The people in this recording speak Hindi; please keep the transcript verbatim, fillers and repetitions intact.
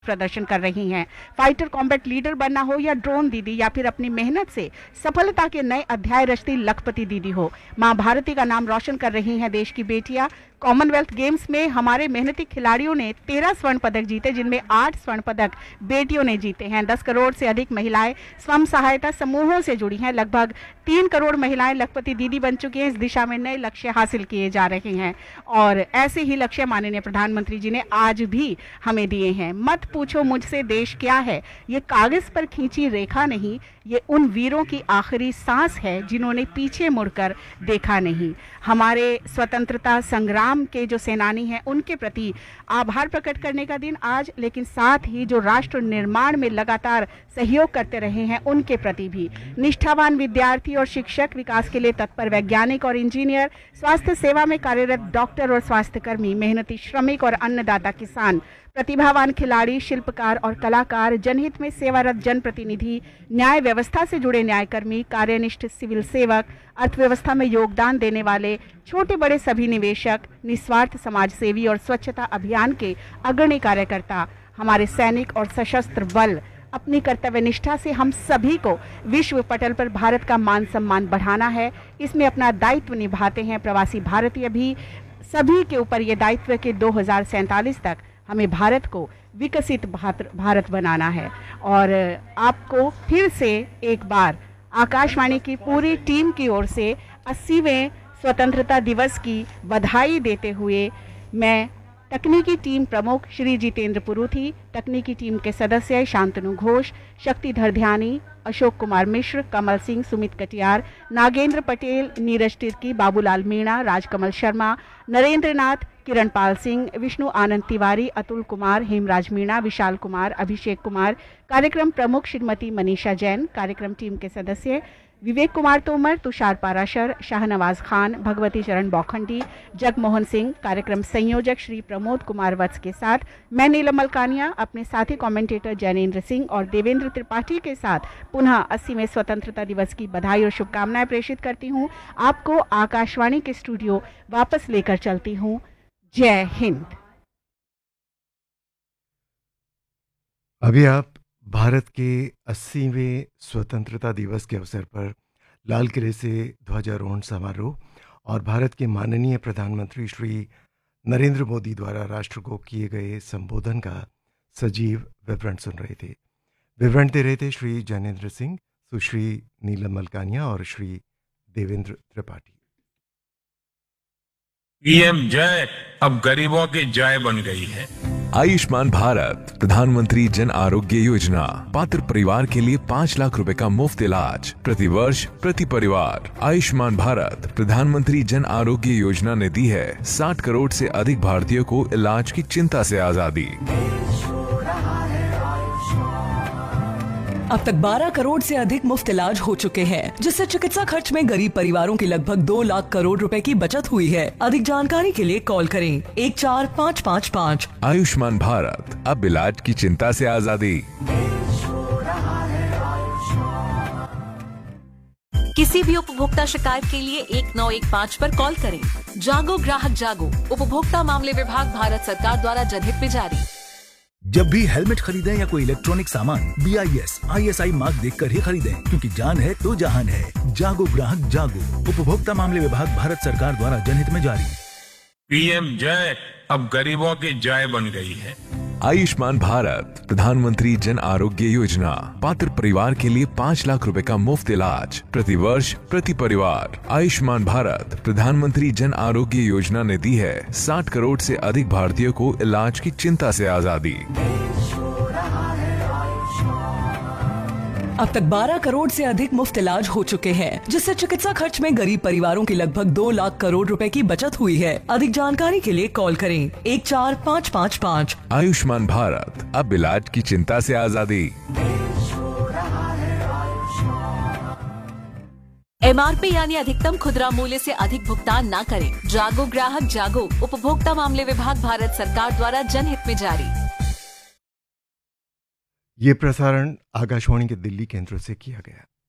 प्रदर्शन कर रही हैं। फाइटर कॉम्बैट लीडर बनना हो या ड्रोन दीदी, या फिर अपनी मेहनत से सफलता के नए अध्याय रचती लखपति दीदी हो, मां भारती का नाम रोशन कर रही हैं देश की बेटियां। कॉमनवेल्थ गेम्स में हमारे मेहनती खिलाड़ियों ने तेरह स्वर्ण पदक जीते, जिनमें आठ स्वर्ण पदक बेटियों ने जीते हैं। दस करोड़ से अधिक महिलाएं स्वयं सहायता समूहों से जुड़ी हैं। लगभग तीन करोड़ महिलाएं लखपति दीदी बन चुकी हैं। इस दिशा में नए लक्ष्य हासिल किए जा रहे हैं और ऐसे ही लक्ष्य माननीय प्रधानमंत्री जी ने आज भी हमें दिए हैं। मत पूछो मुझसे देश क्या है, ये कागज पर खींची रेखा नहीं, ये उन वीरों की आखिरी सांस है जिन्होंने पीछे मुड़कर देखा नहीं। हमारे स्वतंत्रता संग्राम के जो सेनानी हैं उनके प्रति आभार प्रकट करने का दिन आज, लेकिन साथ ही जो राष्ट्र निर्माण में लगातार सहयोग करते रहे हैं उनके प्रति भी। निष्ठावान विद्यार्थी और शिक्षक, विकास के लिए तत्पर वैज्ञानिक और इंजीनियर, स्वास्थ्य सेवा में कार्यरत डॉक्टर और स्वास्थ्यकर्मी, मेहनती श्रमिक और अन्नदाता किसान, प्रतिभावान खिलाड़ी, शिल्पकार और कलाकार, जनहित में सेवारत जनप्रतिनिधि, न्याय व्यवस्था से जुड़े न्यायकर्मी, कार्यनिष्ठ सिविल सेवक, अर्थव्यवस्था में योगदान देने वाले छोटे बड़े सभी निवेशक, निस्वार्थ समाजसेवी और स्वच्छता अभियान के अग्रणी कार्यकर्ता, हमारे सैनिक और सशस्त्र बल, अपनी कर्तव्य निष्ठा से हम सभी को विश्व पटल पर भारत का मान सम्मान बढ़ाना है। इसमें अपना दायित्व निभाते हैं प्रवासी भारतीय भी। सभी के ऊपर ये दायित्व के दो हजार सैंतालीस तक हमें भारत को विकसित भारत बनाना है। और आपको फिर से एक बार आकाशवाणी की पूरी टीम की ओर से अस्सीवें स्वतंत्रता दिवस की बधाई देते हुए मैं तकनीकी टीम प्रमुख श्री जितेंद्र पुरुथी, तकनीकी टीम के सदस्य शांतनु घोष, शक्तिधर ध्यानी, अशोक कुमार मिश्र, कमल सिंह, सुमित कटियार, नागेंद्र पटेल, नीरज तिर्की, बाबूलाल मीणा, राजकमल शर्मा, नरेंद्र नाथ, किरण पाल सिंह, विष्णु आनंद तिवारी, अतुल कुमार, हेमराज मीणा, विशाल कुमार, अभिषेक कुमार, कार्यक्रम प्रमुख श्रीमती मनीषा जैन, कार्यक्रम टीम के सदस्य विवेक कुमार तोमर, तुषार पाराशर, शाहनवाज खान, भगवती चरण बौखंडी, जगमोहन सिंह, कार्यक्रम संयोजक श्री प्रमोद कुमार वत्स के साथ मैं नीलम मलकानिया अपने साथी कमेंटेटर जैनेन्द्र सिंह और देवेंद्र त्रिपाठी के साथ पुनः अस्सीवें स्वतंत्रता दिवस की बधाई और शुभकामनाएं प्रेषित करती हूं। आपको आकाशवाणी के स्टूडियो वापस लेकर चलती हूं। जय हिंद। अभी आप भारत के अस्सीवें स्वतंत्रता दिवस के अवसर पर लाल किले से ध्वजारोहण समारोह और भारत के माननीय प्रधानमंत्री श्री नरेंद्र मोदी द्वारा राष्ट्र को किए गए संबोधन का सजीव विवरण सुन रहे थे। विवरण दे रहे थे श्री जैनेन्द्र सिंह, सुश्री नीलम मलकानिया और श्री देवेंद्र त्रिपाठी। पीएम जय अब गरीबों की जय बन गई है। आयुष्मान भारत प्रधानमंत्री जन आरोग्य योजना, पात्र परिवार के लिए पाँच लाख रुपए का मुफ्त इलाज प्रति वर्ष प्रति परिवार। आयुष्मान भारत प्रधानमंत्री जन आरोग्य योजना ने दी है साठ करोड़ से अधिक भारतीयों को इलाज की चिंता से आजादी। अब तक बारह करोड़ से अधिक मुफ्त इलाज हो चुके हैं, जिससे चिकित्सा खर्च में गरीब परिवारों की लगभग दो लाख करोड़ रुपए की बचत हुई है। अधिक जानकारी के लिए कॉल करें एक चार पाँच पाँच पाँच। आयुष्मान भारत, अब इलाज की चिंता से आजादी। किसी भी उपभोक्ता शिकायत के लिए एक नौ एक पाँच पर कॉल करें। जागो ग्राहक जागो, उपभोक्ता मामले विभाग, भारत सरकार द्वारा जनहित में जारी। जब भी हेलमेट खरीदें या कोई इलेक्ट्रॉनिक सामान B I S I S I mark देखकर ही खरीदें, क्योंकि जान है तो जहान है। जागो ग्राहक जागो, उपभोक्ता मामले विभाग, भारत सरकार द्वारा जनहित में जारी। पीएम जय अब गरीबों की जय बन गई है। आयुष्मान भारत प्रधानमंत्री जन आरोग्य योजना, पात्र परिवार के लिए पाँच लाख रुपए का मुफ्त इलाज प्रति वर्ष प्रति परिवार। आयुष्मान भारत प्रधानमंत्री जन आरोग्य योजना ने दी है साठ करोड़ से अधिक भारतीयों को इलाज की चिंता से आजादी। अब तक बारह करोड़ से अधिक मुफ्त इलाज हो चुके हैं, जिससे चिकित्सा खर्च में गरीब परिवारों की लगभग दो लाख करोड़ रुपए की बचत हुई है। अधिक जानकारी के लिए कॉल करें एक चार पाँच पाँच पाँच। आयुष्मान भारत, अब इलाज की चिंता से आजादी। एमआरपी यानी अधिकतम खुदरा मूल्य से अधिक भुगतान न करें। जागो ग्राहक जागो, उपभोक्ता मामले विभाग, भारत सरकार द्वारा जनहित में जारी। ये प्रसारण आकाशवाणी के दिल्ली केंद्र से किया गया।